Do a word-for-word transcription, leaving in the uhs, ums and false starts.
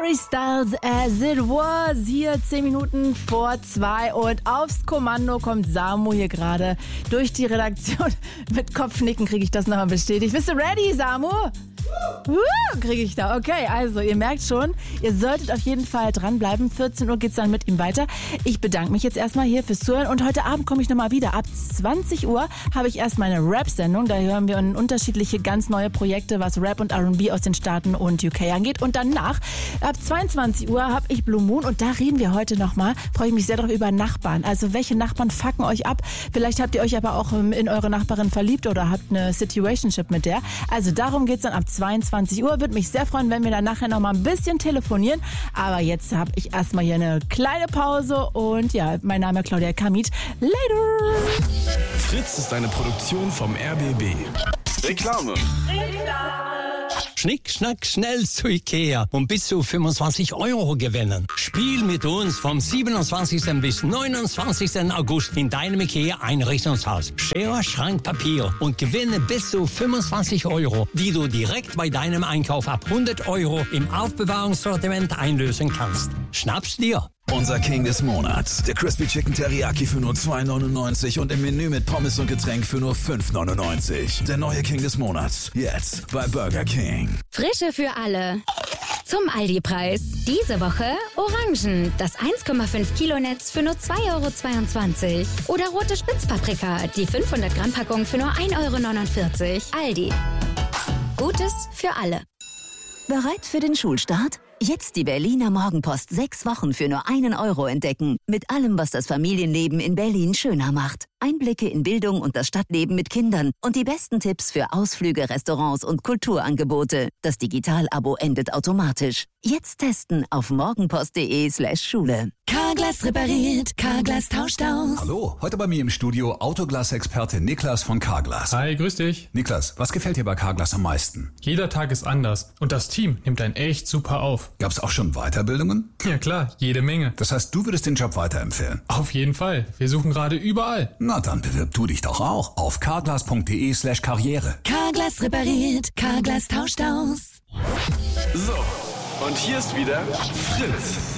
Harry Styles, As It Was, hier zehn Minuten vor zwei und aufs Kommando kommt Samu hier gerade durch die Redaktion. Mit Kopfnicken kriege ich das nochmal bestätigt. Bist du ready, Samu? Uh, kriege ich da. Okay, also ihr merkt schon, ihr solltet auf jeden Fall dranbleiben. vierzehn Uhr geht's dann mit ihm weiter. Ich bedanke mich jetzt erstmal hier fürs Zuhören und heute Abend komme ich nochmal wieder. Ab zwanzig Uhr habe ich erst meine Rap-Sendung. Da hören wir in unterschiedliche ganz neue Projekte, was Rap und R und B aus den Staaten und U K angeht. Und danach, ab zweiundzwanzig Uhr, habe ich Blue Moon und da reden wir heute nochmal. Freue ich mich sehr drauf über Nachbarn. Also welche Nachbarn fucken euch ab? Vielleicht habt ihr euch aber auch in eure Nachbarin verliebt oder habt eine Situationship mit der. Also darum geht's dann ab zweiundzwanzig Uhr. Würde mich sehr freuen, wenn wir dann nachher noch mal ein bisschen telefonieren. Aber jetzt habe ich erstmal hier eine kleine Pause. Und ja, mein Name ist Claudia Kamit. Later! Fritz ist eine Produktion vom R B B. Reklame. Schnick, schnack, schnell zu Ikea und bis zu fünfundzwanzig Euro gewinnen. Spiel mit uns vom siebenundzwanzigsten bis neunundzwanzigsten August in deinem Ikea-Einrichtungshaus. Schere, Schrank, Papier und gewinne bis zu fünfundzwanzig Euro, die du direkt bei deinem Einkauf ab hundert Euro im Aufbewahrungssortiment einlösen kannst. Schnapp's dir! Unser King des Monats. Der Crispy Chicken Teriyaki für nur zwei neunundneunzig und im Menü mit Pommes und Getränk für nur fünf neunundneunzig. Der neue King des Monats. Jetzt bei Burger King. Frische für alle. Zum Aldi-Preis. Diese Woche Orangen. Das eins Komma fünf Kilo Netz für nur zwei Euro zweiundzwanzig. Oder rote Spitzpaprika. Die fünfhundert Gramm Packung für nur ein Euro neunundvierzig. Aldi. Gutes für alle. Bereit für den Schulstart? Jetzt die Berliner Morgenpost sechs Wochen für nur einen Euro entdecken. Mit allem, was das Familienleben in Berlin schöner macht. Einblicke in Bildung und das Stadtleben mit Kindern und die besten Tipps für Ausflüge, Restaurants und Kulturangebote. Das Digital-Abo endet automatisch. Jetzt testen auf morgenpost.de slash Schule. Carglass repariert, Carglass tauscht aus. Hallo, heute bei mir im Studio Autoglas-Experte Niklas von Carglass. Hi, grüß dich. Niklas, was gefällt dir bei Carglass am meisten? Jeder Tag ist anders und das Team nimmt einen echt super auf. Gab's auch schon Weiterbildungen? Ja klar, jede Menge. Das heißt, du würdest den Job weiterempfehlen? Auf jeden Fall. Wir suchen gerade überall. Na dann bewirb du dich doch auch auf carglass.de slash Karriere. Carglass repariert, Carglass tauscht aus. So, und hier ist wieder Fritz.